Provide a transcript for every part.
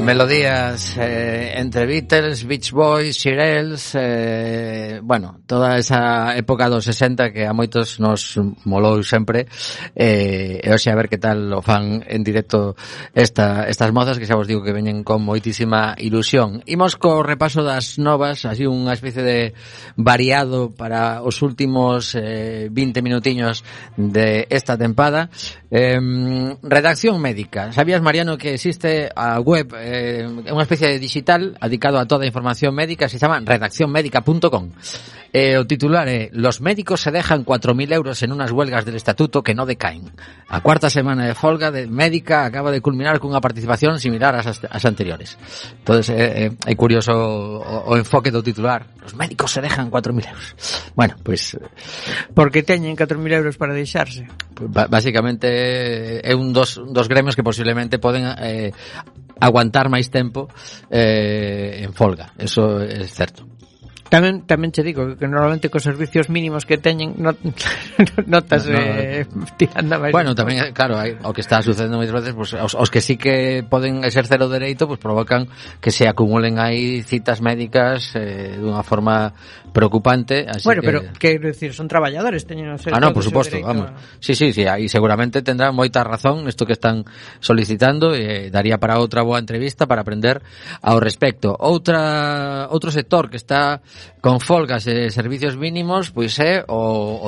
melodías entre Beatles, Beach Boys, Shirelles, bueno, toda esa época dos 60 que a moitos nos molou sempre, e hoxe a ver que tal o fan en directo estas mozas que xa vos digo que veñen con moitísima ilusión. Imos co repaso das novas, así unha especie de variado para os últimos 20 minutiños de esta tempada. Redacción médica. Sabías, Mariano, que existe a web, unha especie de digital dedicado a toda a información médica, se llama redaccionmedica.com. O titular é: los médicos se dejan 4.000 euros en unas huelgas del estatuto que no decaen. A cuarta semana de folga de médica acaba de culminar cunha participación similar ás anteriores. Entonces, é curioso o enfoque do titular. Los médicos se dejan 4.000 euros. Bueno, pues... Porque teñen 4.000 euros para deixarse. Pues, básicamente é un dos gremios que posiblemente poden aguantar máis tempo en folga. Eso é certo. Tamén che digo que normalmente cos servicios mínimos que teñen notas tirando máis. Bueno, tamén, claro, o que está sucedendo moitas veces, pues, os que sí que poden exercer o dereito, pues provocan que se acumulen aí citas médicas dunha forma preocupante, así bueno, que... pero quero decir, son traballadores, teñen o seu por suposto, vamos. Sí, aí seguramente tendrán moita razón nesto que están solicitando, e daría para outra boa entrevista para aprender ao respecto. Outro sector que está con folgas e servicios mínimos, pois é o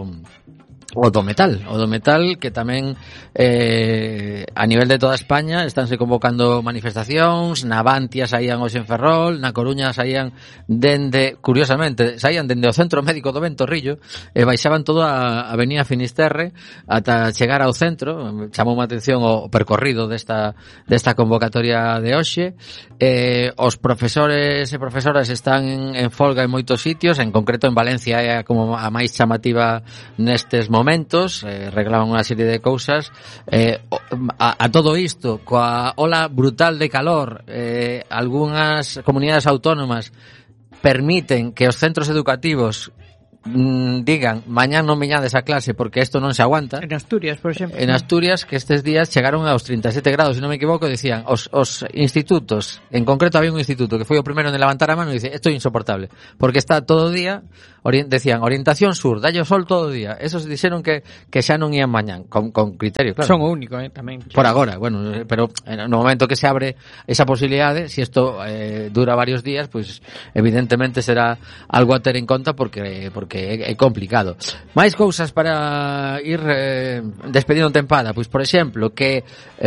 do metal, que tamén a nivel de toda España estánse convocando manifestacións. Na Bantia saían hoxe en Ferrol, na Coruña saían curiosamente o Centro Médico do Ventorrillo e baixaban toda a Avenida Finisterre ata chegar ao centro. Chamou a atención o percorrido desta convocatoria de hoxe. Os profesores e profesoras están en folga en moitos sitios, en concreto en Valencia é como a máis chamativa nestes momentos. Reglaban unha serie de cousas. A todo isto, coa ola brutal de calor, algunhas comunidades autónomas permiten que os centros educativos digan: mañá non veñades a clase porque isto non se aguanta. En Asturias, por exemplo. En Asturias, que estes días chegaron aos 37 grados, se non me equivoco, decían os institutos, en concreto había un instituto que foi o primeiro en levantar a mano e dice: isto é insoportable, porque está todo o día, decían, orientación sur, dalle o sol todo o día. Esos dixeron que xa non ían mañán, con criterio, claro. Son o único, tamén. Por agora, bueno, pero no momento que se abre esa posibilidade, se isto dura varios días, pues evidentemente será algo a ter en conta porque é complicado. Máis cousas para ir despedindo tempada, pois por exemplo que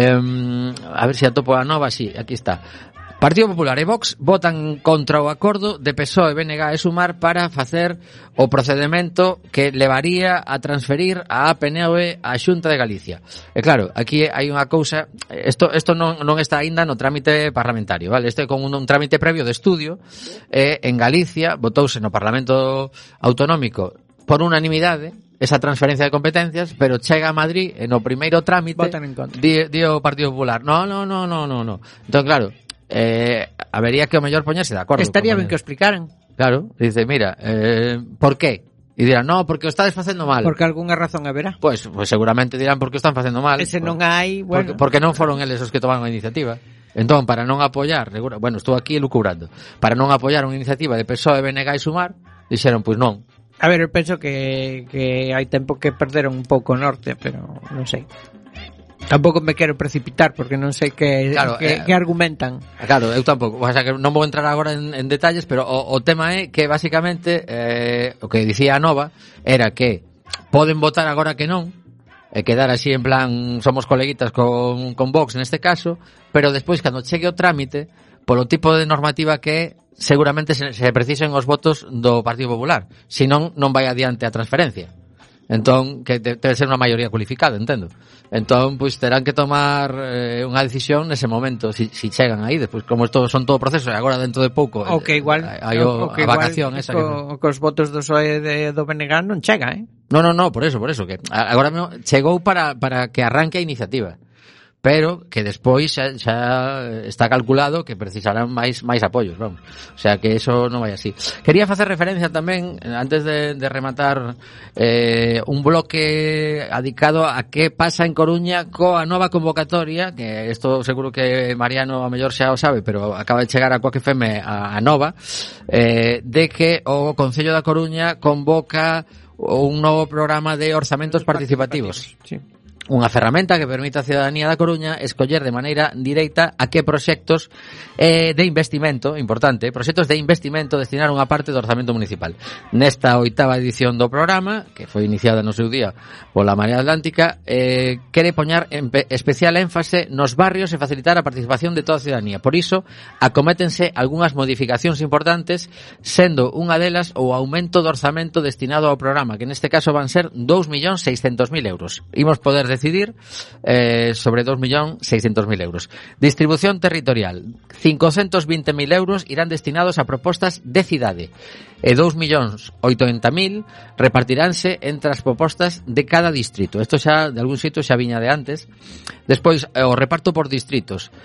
a ver se atopo a nova, sí, aquí está. Partido Popular e Vox votan contra o acordo de PSOE, BNG e Sumar para facer o procedemento que levaría a transferir a APNOE á Xunta de Galicia. E claro, aquí hai unha cousa, isto non está aínda no trámite parlamentario, vale? Isto é con un trámite previo de estudio, en Galicia votouse no Parlamento Autonómico por unanimidade esa transferencia de competencias, pero chega a Madrid e no primeiro trámite di o Partido Popular. No. Entón, claro, habería que o mellor poñerse de acordo. Estaría ben que o explicaran. Claro, dice, mira, ¿por qué? E dirán, no, porque o estades facendo mal. Porque algunha razón haberá. Pues seguramente dirán porque o están facendo mal. Ese non hai, bueno. Porque non foron eles os que tomaron a iniciativa. Entón, para non apoiar, bueno, estou aquí elucubrando, para non apoiar unha iniciativa de PSOE, BNG e Sumar, dixeron, pois non. A ver, eu penso que hai tempo que perderon un pouco o norte, pero non sei. Tampouco me quero precipitar porque non sei que argumentan. Claro, eu tampouco, o sea, que non vou entrar agora en detalles, pero o tema é que basicamente o que dicía a Nova era que poden votar agora que non, e quedar así en plan somos coleguitas con Vox neste caso, pero despois cando chegue o trámite, polo tipo de normativa que é, seguramente se precisen os votos do Partido Popular, senón non vai adiante a transferencia. Entón, que debe ser unha maioría cualificada, entendo. Entón, pois terán que tomar unha decisión nese momento, si chegan aí, despois, como isto son todo proceso, e agora dentro de pouco o que igual hai a vacación esa cos votos do PSOE do BNG non chega, No, por eso, que agora chegou para que arranque a iniciativa. pero que despois xa está calculado que precisarán máis apoios, vamos. O sea, que eso non vai así. Quería facer referencia tamén, antes de rematar, un bloque dedicado a que pasa en Coruña coa nova convocatoria, que isto seguro que Mariano a mellor xa o sabe, pero acaba de chegar a Coac FM a nova, de que o Concello da Coruña convoca un novo programa de orzamentos participativos. Sí. Unha ferramenta que permite á cidadanía da Coruña escoller de maneira directa a que proxectos de investimento, importante, proxectos de investimento destinar unha parte do orzamento municipal. Nesta 8ª edición do programa, que foi iniciada no seu día pola Marea Atlántica, quere poñar especial énfase nos barrios e facilitar a participación de toda a cidadanía. Por iso, acométense algunhas modificacións importantes, sendo unha delas o aumento do orzamento destinado ao programa, que neste caso van ser 2.600.000 euros. Imos poder decidir sobre 2.600.000 euros. Distribución territorial. 520.000 euros irán destinados a propostas de cidade e 2.080.000 repartiránse entre as propostas de cada distrito. Isto xa, de algún sitio, xa viña de antes. Despois, o reparto por distritos.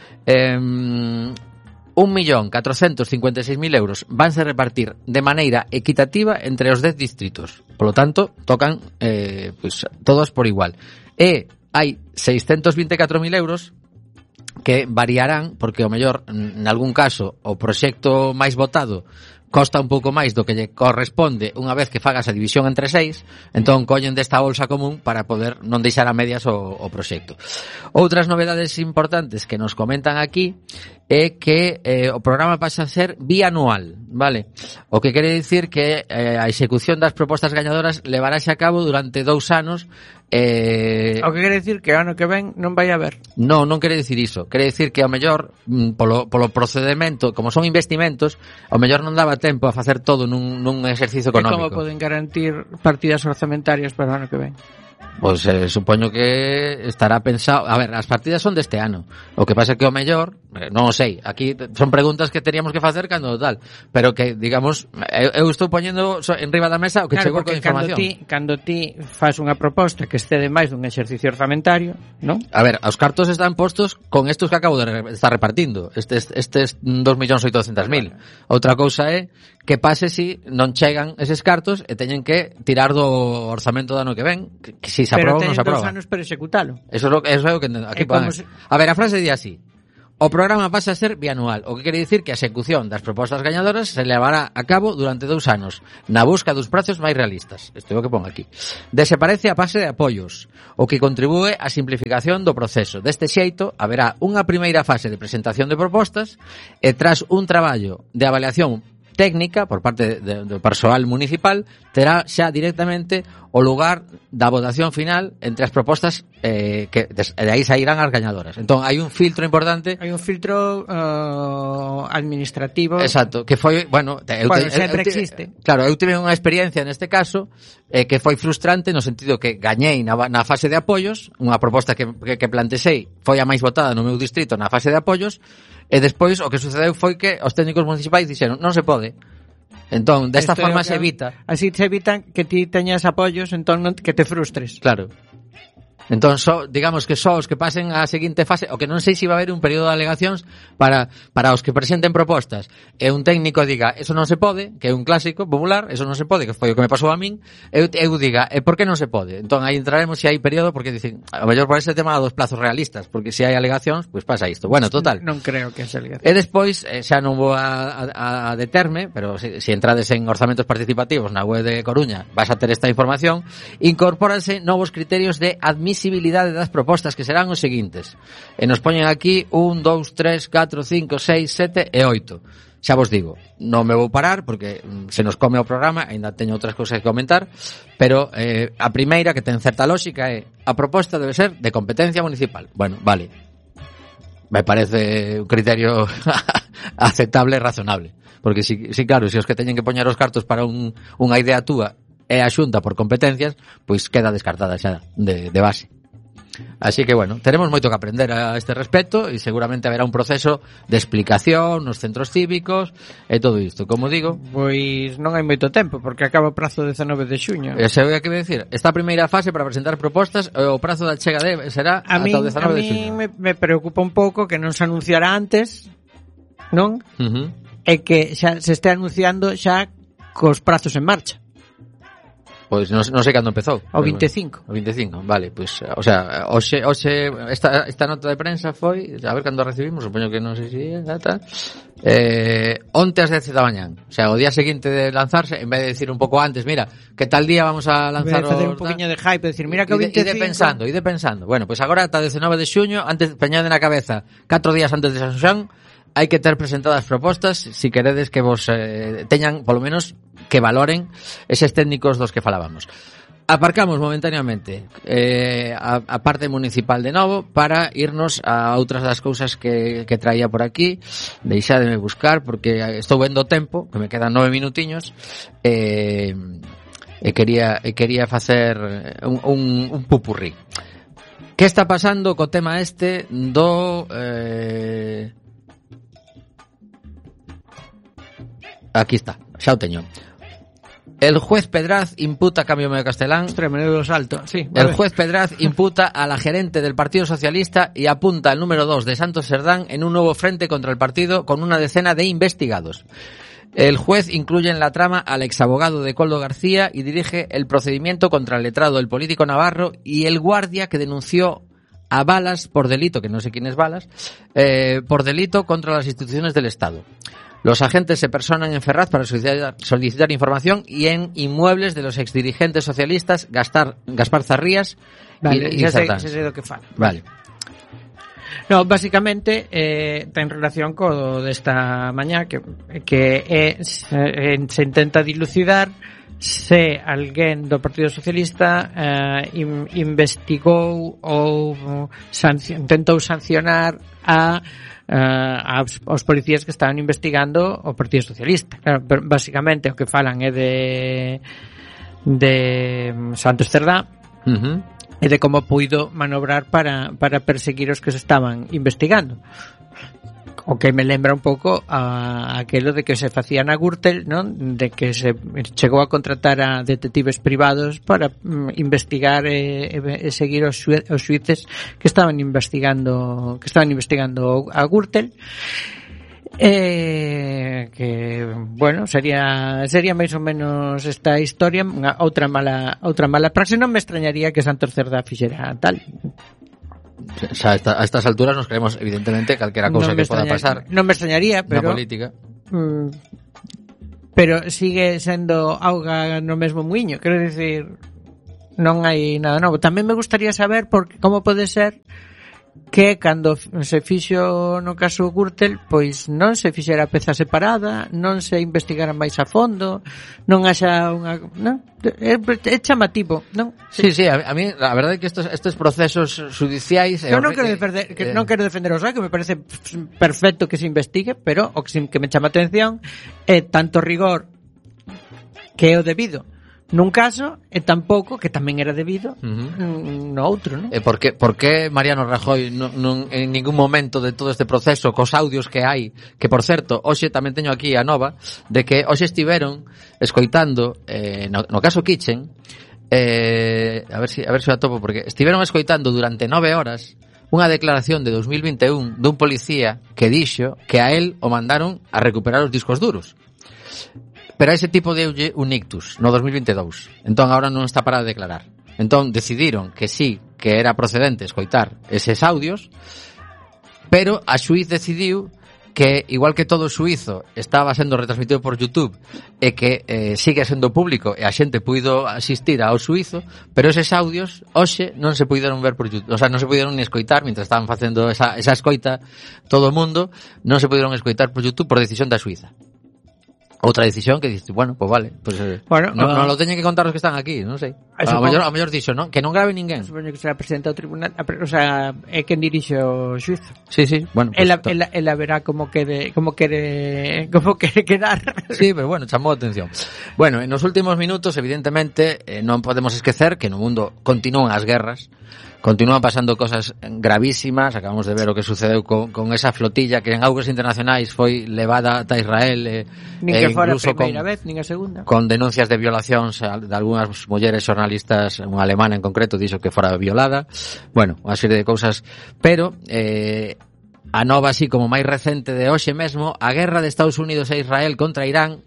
1.456.000 euros vanse repartir de maneira equitativa entre os 10 distritos. Por lo tanto, tocan pues, todos por igual. E hai 624.000 euros que variarán, porque ao mellor, en algún caso, o proxecto máis votado costa un pouco máis do que lle corresponde unha vez que fagas a división entre 6, entón collen desta bolsa común para poder non deixar a medias o proxecto. Outras novedades importantes que nos comentan aquí é que o programa pasa a ser bianual, vale? O que quere dicir que a execución das propostas gañadoras levarase a cabo durante 2 anos. O que quere dicir que o ano que ven non vai haber. Non quere dicir iso. Quere dicir que ao mellor polo procedimento, como son investimentos, ao mellor non daba tempo a facer todo nun exercicio económico. E como poden garantir partidas orzamentarias para o ano que ven? Pois supoño que estará pensado. A ver, as partidas son deste ano. O que pasa é que o mellor, non o sei, aquí son preguntas que teríamos que facer cando tal, pero que, digamos, eu estou poñendo en riba da mesa o que chegou con información. Cando ti faz unha proposta que excede máis dun exercicio orzamentario, non? A ver, os cartos están postos con estos que acabo de estar repartindo. Estes 2.800.000. Outra cousa é que pase si non chegan eses cartos e teñen que tirar do orzamento do ano que ven, que si se aproba ou non se aproba. Pero teñen 2 anos para executalo. Eso é o que aquí pon. A ver, a frase di así: o programa pasa a ser bianual, o que quere dicir que a execución das propostas gañadoras se levará a cabo durante 2 anos, na busca dos prazos máis realistas. Isto é o que pon aquí. Desaparece a fase de apoios, o que contribúe á simplificación do proceso. Deste xeito, haberá unha primeira fase de presentación de propostas e tras un traballo de avaliación técnica por parte do persoal municipal, terá xa directamente o lugar da votación final entre as propostas que de aí sairán as gañadoras. Entón, hai un filtro importante. Hai un filtro administrativo. Exacto, que foi, bueno, sempre existe. Claro, eu tive unha experiencia neste caso que foi frustrante no sentido que gañei na fase de apoios, unha proposta que plantexei foi a máis votada no meu distrito na fase de apoios, e despois o que sucedeu foi que os técnicos municipais dixeron non se pode. Entón, desta forma se evita. Así se evitan que ti teñas apoios, entón que te frustres. Claro. Entón, digamos que só os que pasen á seguinte fase, o que non sei se va haber un período de alegacións para os que presenten propostas e un técnico diga, eso non se pode, que é un clásico popular, eso non se pode, que foi o que me pasou a min, eu diga, por que non se pode? Entón, aí entraremos se hai período, porque dicen, a mellor por ese tema dos plazos realistas, porque se hai alegacións, pois pasa isto. Bueno, total. Non creo que se alegacións. E despois, xa non vou a determe, pero se entrades en orzamentos participativos na web de Coruña, vas a ter esta información, incorpóranse novos criterios de admisibilidade das propostas, que serán os seguintes. E nos poñen aquí 1, 2, 3, 4, 5, 6, 7 e 8. Xa vos digo, non me vou parar porque se nos come o programa, ainda teño outras cousas que comentar, pero a primeira, que ten certa lógica, é a proposta debe ser de competencia municipal. Bueno, vale. Me parece un criterio aceptable e razonable. Porque si claro, se os que teñen que poñer os cartos para unha idea túa é a Xunta por competencias, pois queda descartada xa de base. Así que, bueno, tenemos moito que aprender a este respecto e seguramente haberá un proceso de explicación nos centros cívicos e todo isto. Como digo... Pois non hai moito tempo, porque acaba o prazo 19 de xuño. Ese é o que me decir. Esta primeira fase para presentar propostas, o prazo da chega será ata o 19 de xuño. A mí me preocupa un pouco que non se anunciará antes, non? E que xa se este anunciando xa cos prazos en marcha. Pois non sei cando empezou. O 25. O 25, vale, pois, o sea, hoxe esta nota de prensa foi, a ver cando recibimos, supoño que non sei se data, onte ás 10 da mañán. O sea, o día seguinte de lanzarse, en vez de decir un pouco antes, mira, que tal día vamos a lanzar facer un poquinho de hype, decir, mira que o 25. Ide pensando. Bueno, pois agora ata 19 de xuño, antes peñade na cabeza, 4 días antes de San Xoán, hai que ter presentadas propostas, si queredes que vos teñan, polo menos, que valoren eses técnicos dos que falábamos. Aparcamos momentáneamente a parte municipal de novo para irnos a outras das cousas que traía por aquí. Deixádeme buscar porque estou vendo o tempo, que me quedan 9 minutiños, e quería facer un pupurrí. Que está pasando co tema este do... Aquí está, xa o teño. El juez Pedraz imputa, cambio medio castelán. Menudo salto, sí. El juez Pedraz imputa a la gerente del Partido Socialista y apunta al número 2 de Santos Cerdán en un nuevo frente contra el partido con una decena de investigados. El juez incluye en la trama al exabogado de Coldo García y dirige el procedimiento contra el letrado del político navarro y el guardia que denunció a Balas por delito, que no sé quién es Balas, por delito contra las instituciones del Estado. Los agentes se personan en Ferraz para solicitar información y en inmuebles de los exdirigentes socialistas Gaspar Zarrías y Cerdán. Xa sei do que fala. Vale. No, básicamente ten relación co desta mañá que se intenta dilucidar se alguén do Partido Socialista investigou ou intentou sancionar aos policías que estaban investigando o Partido Socialista. Claro, pero basicamente o que falan é de Santos Cerdá e de como puido manobrar para perseguir os que se estaban investigando. O que me lembra un pouco a aquelo de que se facía na Gürtel, non? De que se chegou a contratar a detectives privados para investigar e seguir os xuíces que estaban investigando a Gürtel. Que bueno, sería máis ou menos esta historia, outra mala praxe. Non me extrañaría que Santos Cerdá fixera tal. O sea, a estas alturas nos creemos evidentemente calquera cousa que poda pasar. Non me extrañaría, pero na política. Pero sigue sendo auga no mesmo muiño, quero dicir, non hai nada novo. Tamén me gustaría saber como pode ser que cando se fixo no caso Gürtel, pois non se fixera peza separada, non se investigara máis a fondo, non haxa unha, non? É chamativo, non? Sí, a mí a verdade é que estes procesos judiciais non quero defender os que me parece perfecto que se investigue, pero o que me chama a atención é tanto rigor que é o debido nun caso e tampouco que tamén era debido no outro, non? Por que Mariano Rajoy non en ningún momento de todo este proceso cos audios que hai, que por certo, hoxe tamén teño aquí a nova de que hoxe estiveron escoitando no caso Kitchen, a ver se o atopo, porque estiveron escoitando durante 9 horas unha declaración de 2021 dun policía que dixo que a él o mandaron a recuperar os discos duros. Pero a ese tipo de un ictus no 2022. Entón agora non está para declarar. Entón decidiron que sí, que era procedente escoitar eses audios, pero a xuiz decidiu que, igual que todo o xuízo estaba sendo retransmitido por YouTube e que sigue sendo público e a xente puido asistir ao xuízo, pero eses audios hoxe non se puideron ver por YouTube, o sea, non se puideron ni escoitar mientras estaban facendo esa escoita todo o mundo, non se puderon escoitar por YouTube por decisión da xuíza. Outra decisión que dices, bueno, pues vale, pues bueno, non lo teñen que contar os que están aquí, non sei. A mellor dixo, non, que non grave ninguén. Supoño que será presidente do tribunal, o sea, é quen dirixe o xuízo. Sí, bueno, pues ela verá como quere quedar. Sí, pero bueno, chamou a atención. Bueno, en os últimos minutos, evidentemente, non podemos esquecer que no mundo continúan as guerras, Continúan pasando cosas gravísimas. Acabamos de ver o que sucedeu con esa flotilla que en augas internacionais foi levada ata Israel nin que fora a primeira vez, nin a segunda, con denuncias de violacións de algunhas mulleres xornalistas, unha alemana en concreto dixo que fora violada. Bueno, unha serie de cousas, pero a nova así como máis recente de hoxe mesmo, a guerra de Estados Unidos e Israel contra Irán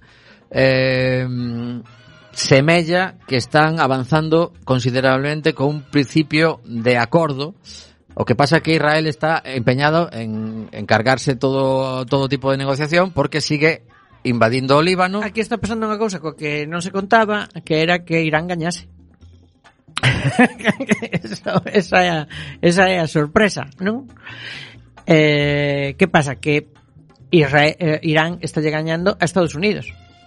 semella que están avanzando considerablemente con un principio de acordo. O que pasa é que Israel está empeñado en cargarse todo tipo de negociación porque sigue invadindo o Líbano. Aquí está pasando unha cousa co que non se contaba, que era que Irán gañase. esa é a sorpresa, non? Que pasa? Que Irán está gañando a Estados Unidos.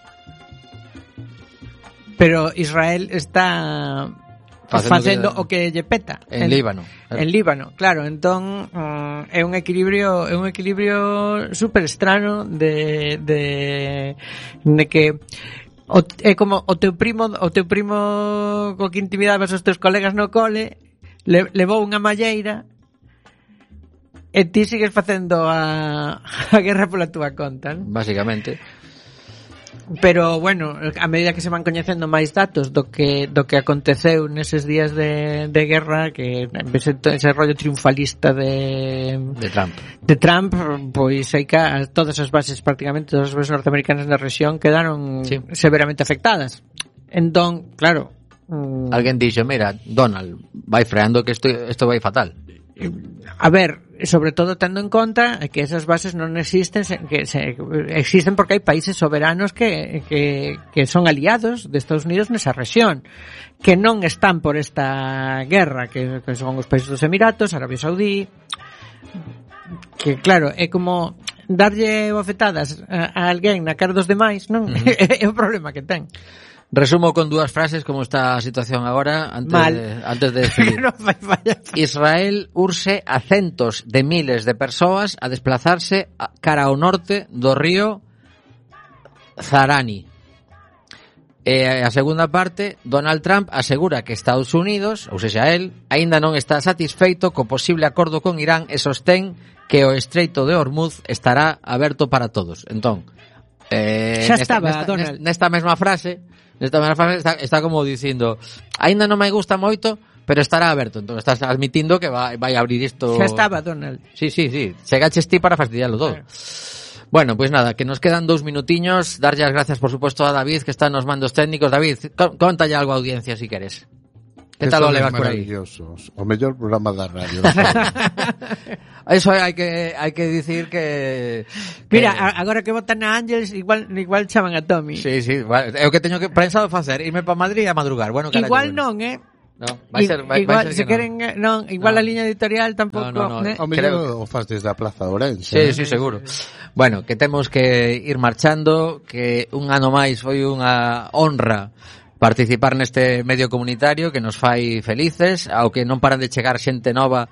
Pero Israel está facendo o que lle peta en Líbano. En Líbano, claro, entón é un equilibrio super estrano de que é como o teu primo co que intimidabas os teus colegas no cole levou unha malleira e ti sigues facendo a guerra pola túa conta, non? Básicamente. Pero, bueno, a medida que se van coñecendo máis datos do que aconteceu neses días de guerra, que ese rollo triunfalista de Trump, pois hai que todas as bases, prácticamente todas as bases norteamericanas da rexión quedaron severamente afectadas. Entón, claro, alguén dixo, mira, Donald, vai freando que isto vai fatal. A ver, sobre todo tendo en conta que esas bases non existen, existen porque hai países soberanos que son aliados de Estados Unidos nesa rexión, que non están por esta guerra, que son os países dos Emiratos, Arabia Saudí, que claro, é como darlle bofetadas a alguén na cara dos demais, non? É o problema que ten. Resumo con dúas frases como está a situación agora antes de decidir. No, Israel urxe a centos de miles de persoas a desplazarse cara ao norte do río Zarani. E a segunda parte, Donald Trump asegura que Estados Unidos, ou sexa él, aínda non está satisfeito co posible acordo con Irán e sostén que o Estreito de Hormuz estará aberto para todos. Entón, nesta mesma frase está como dicindo, aínda non me gusta moito, pero estará aberto. Entón estás admitindo que vai abrir isto. Xa estaba, Donald. Sí. Chegaches ti para fastidiarlo todo. Bueno, pues nada, que nos quedan 2 minutiños. Darlle as gracias, por supuesto, a David, que está nos mandos técnicos. David, contalle algo a audiencia, si queres. Que tal o levas por aí? O mellor programa da radio. Eso hai que dicir que mira, agora que votan a Ángels igual chaman a Tommy. Sí, é o que teño que pensado facer, irme para Madrid a madrugar. Bueno, igual non, No, vai ser se queren non, igual a liña editorial tampouco, no. O mellor o fas desde a Plaza Ourense. Sí, seguro. Bueno, que temos que ir marchando, que un ano máis foi unha honra participar neste medio comunitario que nos fai felices, ao que non paran de chegar xente nova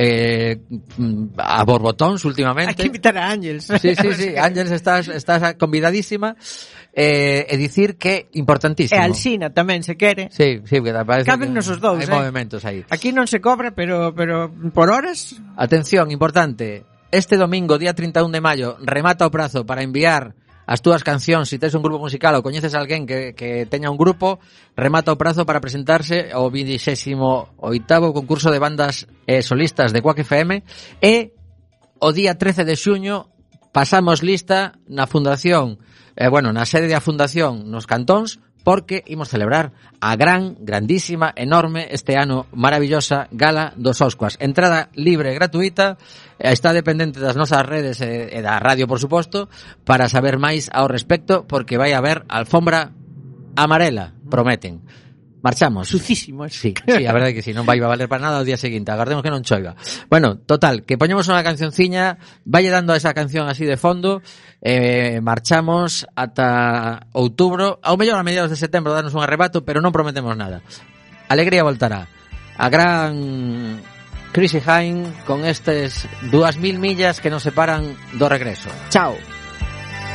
a borbotóns últimamente. Hai que invitar a Ángels. Sí, Ángels, estás convidadísima. E dicir que importantísimo. E Alsina tamén, se quere. Sí, que parece caben nos os dous, hai movimentos aí. Aquí non se cobra, pero por horas. Atención, importante. Este domingo, día 31 de maio, remata o prazo para enviar as túas cancións. Se tes un grupo musical ou coñeces alguén que teña un grupo, remata o prazo para presentarse ao 28º concurso de bandas solistas de Quack FM. E o día 13 de xuño pasamos lista na fundación, na sede da fundación nos cantóns, porque imos celebrar a grandísima, enorme, este ano maravillosa Gala dos Oscuas. Entrada libre e gratuita, está dependente das nosas redes e da radio, por suposto, para saber máis ao respecto, porque vai haber alfombra amarela, prometen. Marchamos. Sucísimo. Sí, a verdade que sí, non vai a valer para nada o día seguinte, agardemos que non choiva. Bueno, total, que poñemos unha cancionciña, valle dando a esa canción así de fondo, marchamos ata outubro, ao mellor a mediados de setembro darnos un arrebato, pero non prometemos nada. Alegría voltará. A gran Chrissy Hine con estes 2000 millas que nos separan do regreso. Chao.